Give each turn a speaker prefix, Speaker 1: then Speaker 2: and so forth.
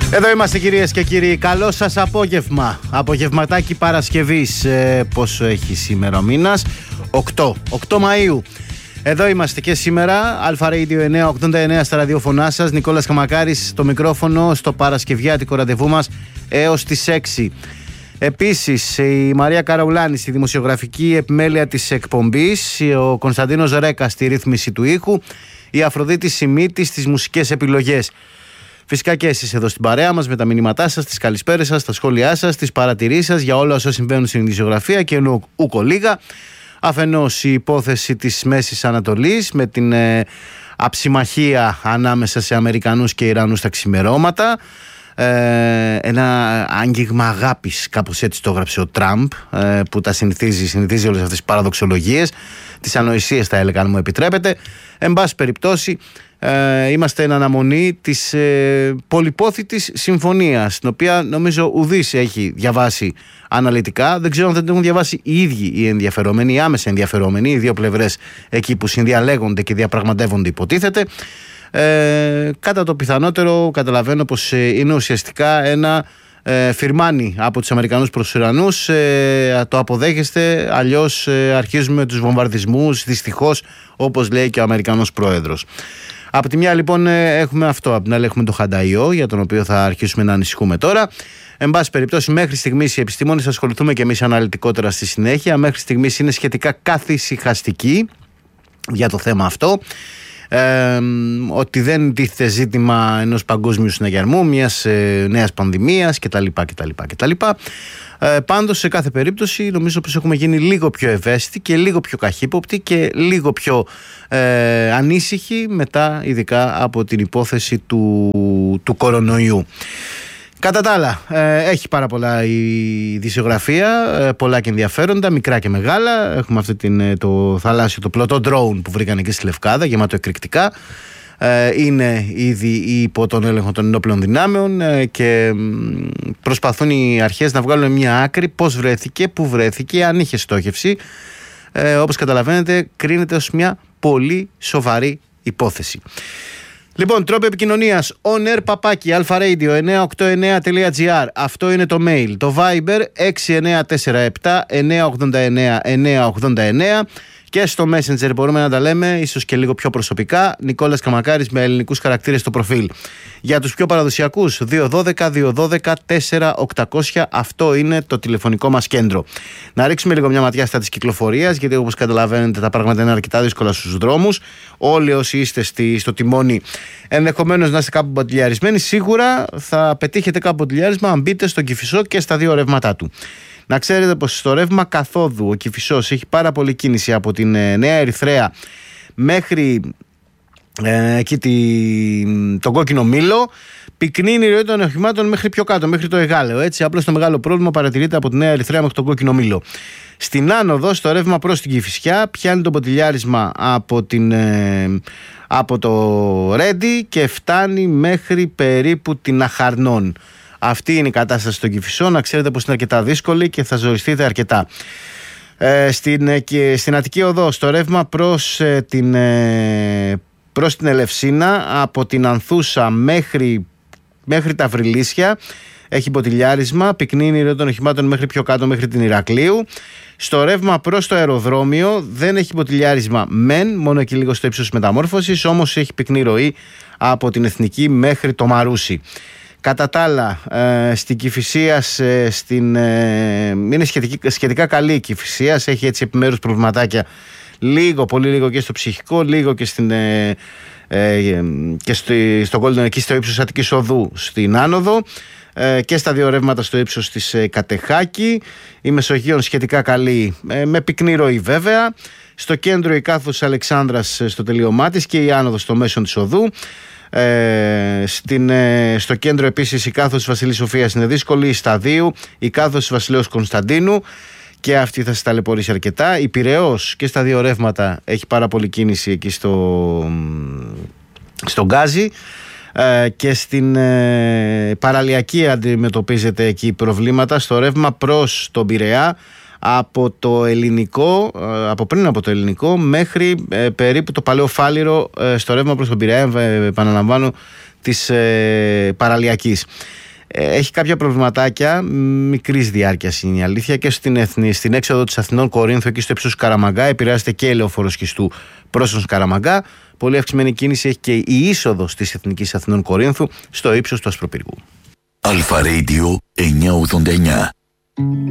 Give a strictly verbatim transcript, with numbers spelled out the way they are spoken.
Speaker 1: Εδώ είμαστε κυρίες και κύριοι. Καλό σας απόγευμα. Απογευματάκι Παρασκευής. ε, Πόσο έχει σήμερα ο μήνας? οκτώ Μαΐου. Εδώ είμαστε και σήμερα. Αλφα Radio εννιακόσια ογδόντα εννέα στα ραδιόφωνά σας. Νικόλας Καμακάρης στο μικρόφωνο, στο παρασκευιάτικο ραντεβού μας έως τις έξι. Επίσης η Μαρία Καραουλάνη στη δημοσιογραφική επιμέλεια της εκπομπής, ο Κωνσταντίνος Ρέκα στη ρύθμιση του ήχου, η Αφροδίτη Σιμίτη στις μουσικές επιλογές. Φυσικά και εσείς εδώ στην παρέα μας με τα μηνύματά σας, τις καλησπέρες σας, τα σχόλιά σας, τις παρατηρήσεις σας για όλα όσα συμβαίνουν στην ειδησιογραφία και ενώ ούκο λίγα. Αφενός η υπόθεση της Μέσης Ανατολής με την ε, αψιμαχία ανάμεσα σε Αμερικανούς και Ιρανούς στα ξημερώματα. Ε, ένα άγγιγμα αγάπης, κάπως έτσι το έγραψε ο Τραμπ, ε, που τα συνηθίζει, συνηθίζει όλες αυτές τις παραδοξολογίες, τις ανοησίες θα έλεγα, αν μου επιτρέπετε. Εν πάση περιπτώσει, ε, είμαστε εν αναμονή της ε, πολυπόθητης συμφωνίας, την οποία νομίζω ουδής έχει διαβάσει αναλυτικά. Δεν ξέρω αν δεν την έχουν διαβάσει οι ίδιοι οι ενδιαφερόμενοι, οι άμεσα ενδιαφερόμενοι, οι δύο πλευρές εκεί που συνδιαλέγονται και διαπραγματεύονται, υποτίθεται. Ε, κατά το πιθανότερο καταλαβαίνω πως ε, είναι ουσιαστικά ένα ε, φιρμάνι από τους Αμερικανούς προς τους Ιρανούς. ε, το αποδέχεστε, αλλιώς ε, αρχίζουμε τους βομβαρδισμούς, δυστυχώς, όπως λέει και ο Αμερικανός πρόεδρος. Από τη μια λοιπόν ε, έχουμε αυτό, από την άλλη έχουμε το Χανταϊό, για τον οποίο θα αρχίσουμε να ανησυχούμε τώρα. Εν πάση περιπτώσει, μέχρι στιγμής οι επιστήμονες, ασχοληθούμε και εμείς αναλυτικότερα στη συνέχεια, μέχρι στιγμής είναι σχετικά καθησυχαστικοί για το θέμα αυτό. Ε, ότι δεν τίθεται ζήτημα ενός παγκόσμιου συναγερμού, μιας ε, νέας πανδημίας κτλ. κτλ, κτλ. Ε, πάντως σε κάθε περίπτωση νομίζω πως έχουμε γίνει λίγο πιο ευαίσθητοι και λίγο πιο καχύποπτοι και λίγο πιο ε, ανήσυχοι μετά, ειδικά από την υπόθεση του, του κορονοϊού. Κατά τα άλλα, ε, έχει πάρα πολλά η ειδησιογραφία, ε, πολλά και ενδιαφέροντα, μικρά και μεγάλα. Έχουμε αυτό την, το θαλάσσιο, το πλωτό drone που βρήκαν εκεί στη Λευκάδα, γεμάτο εκρηκτικά. Ε, είναι ήδη υπό τον έλεγχο των ενόπλων δυνάμεων ε, και προσπαθούν οι αρχές να βγάλουν μια άκρη πώς βρέθηκε, πού βρέθηκε, αν είχε στόχευση. Ε, όπως καταλαβαίνετε, κρίνεται ως μια πολύ σοβαρή υπόθεση. Λοιπόν, τρόπο επικοινωνίας on air παπάκι alfaradio εννιακόσια ογδόντα εννέα τελεία gr. Αυτό είναι το mail. Το Viber έξι εννέα τέσσερα επτά εννιακόσια ογδόντα εννέα εννιακόσια ογδόντα εννέα. Και στο Messenger μπορούμε να τα λέμε ίσως και λίγο πιο προσωπικά. Νικόλας Καμακάρης με ελληνικούς χαρακτήρες στο προφίλ. Για τους πιο παραδοσιακούς, δύο ένα δύο δύο ένα δύο τέσσερα οκτακόσια. Αυτό είναι το τηλεφωνικό μας κέντρο. Να ρίξουμε λίγο μια ματιά στα της κυκλοφορίας, γιατί όπως καταλαβαίνετε τα πράγματα είναι αρκετά δύσκολα στους δρόμους. Όλοι όσοι είστε στη, στο τιμόνι, ενδεχομένως να είστε κάπου μποτιλιαρισμένοι, σίγουρα θα πετύχετε κάπου μποτιλιάρισμα αν μπείτε στον Κηφισό και στα δύο ρεύματά του. Να ξέρετε πως στο ρεύμα καθόδου ο Κηφισός έχει πάρα πολύ κίνηση από την ε, Νέα Ερυθρέα μέχρι ε, εκεί τη, τον Κόκκινο Μήλο. Πυκνή η ροή των οχημάτων μέχρι πιο κάτω, μέχρι το Εγάλεο. Έτσι, απλώς το μεγάλο πρόβλημα παρατηρείται από τη Νέα Ερυθρέα μέχρι τον Κόκκινο Μήλο. Στην άνοδο, στο ρεύμα προς την Κηφισιά, πιάνει το ποτηλιάρισμα από, την, ε, από το Ρέντι και φτάνει μέχρι περίπου την Αχαρνών. Αυτή είναι η κατάσταση στον Κηφισό. Να ξέρετε πως είναι αρκετά δύσκολη και θα ζοριστείτε αρκετά. Ε, στην, και στην Αττική Οδό, στο ρεύμα προς, ε, την, ε, προς την Ελευσίνα, από την Ανθούσα μέχρι, μέχρι τα Βρυλίσια, έχει μποτιλιάρισμα. Πυκνή είναι η ροή των οχημάτων μέχρι πιο κάτω, μέχρι την Ηρακλείου. Στο ρεύμα προς το αεροδρόμιο δεν έχει μποτιλιάρισμα μεν, μόνο εκεί λίγο στο ύψος μεταμόρφωσης, όμως έχει πυκνή ροή από την Εθνική μέχρι το Μαρούσι. Κατά τα άλλα, ε, στην Κηφισίας ε, στην, ε, είναι σχετική, σχετικά καλή η Κηφισίας, έχει έτσι επιμέρους προβληματάκια, λίγο, πολύ λίγο και στο ψυχικό, λίγο και, στην, ε, ε, και στο, στο Golden, εκεί στο ύψος Αττικής Οδού στην άνοδο, ε, και στα δύο ρεύματα στο ύψος της ε, Κατεχάκη. Η Μεσογείων σχετικά καλή, ε, με πυκνή ροή βέβαια. Στο κέντρο η κάθοδος Αλεξάνδρας ε, στο τελείωμά της και η άνοδος στο μέσον της οδού. Ε, στην, ε, στο κέντρο επίσης η κάθοδος της Βασιλής Σοφίας είναι δύσκολη, η Σταδίου, η κάθοδος της Βασιλέως Κωνσταντίνου και αυτή θα σας ταλαιπωρήσει αρκετά. Η Πειραιώς και στα δύο ρεύματα έχει πάρα πολύ κίνηση εκεί στο, στο Γκάζι, ε, και στην ε, παραλιακή αντιμετωπίζεται εκεί προβλήματα στο ρεύμα προς τον Πειραιά από το ελληνικό, από πριν από το ελληνικό μέχρι ε, περίπου το Παλαιό Φάληρο, ε, στο ρεύμα προς τον Πειραιά, ε, επαναλαμβάνω, της ε, παραλιακής. Έχει κάποια προβληματάκια μικρής διάρκειας, είναι η αλήθεια, και στην, εθνή, στην έξοδο της Αθηνών Κορίνθου, εκεί στο ύψος Καραμαγκά. Επηρεάζεται και η λεωφόρος Χιστού προς τον Καραμαγκά. Πολύ αυξημένη κίνηση έχει και η είσοδος της Εθνικής Αθηνών Κορίνθου στο ύψος του Ασπροπύργου.
Speaker 2: Αλφα Radio εννιακόσια ογδόντα εννιά.